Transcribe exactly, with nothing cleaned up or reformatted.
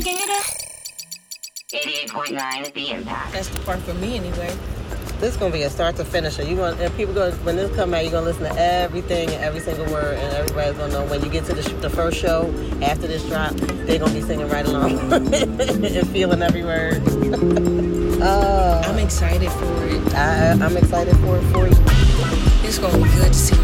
eighty-eight point nine at the impact. That's the part for me anyway. This is gonna be a start to finisher. You going and people go when this come out, you're gonna listen to everything and every single word, and everybody's gonna know when you get to the, sh- the first show after this drop, they're gonna be singing right along and feeling every word. uh, I'm excited for it. I, I'm excited for it for you. It's gonna be good to see